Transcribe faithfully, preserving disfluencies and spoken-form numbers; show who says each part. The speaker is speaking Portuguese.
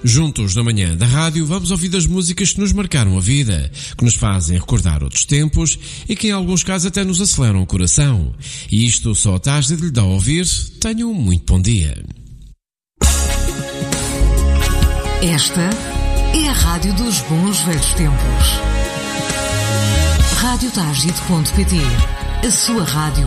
Speaker 1: Juntos, na manhã da rádio, vamos ouvir as músicas que nos marcaram a vida, que nos fazem recordar outros tempos e que em alguns casos até nos aceleram o coração. E isto só a tarde de lhe dar a ouvir. Tenham um muito bom dia.
Speaker 2: Esta é a rádio dos bons velhos tempos. rádio tagid ponto pt, a sua rádio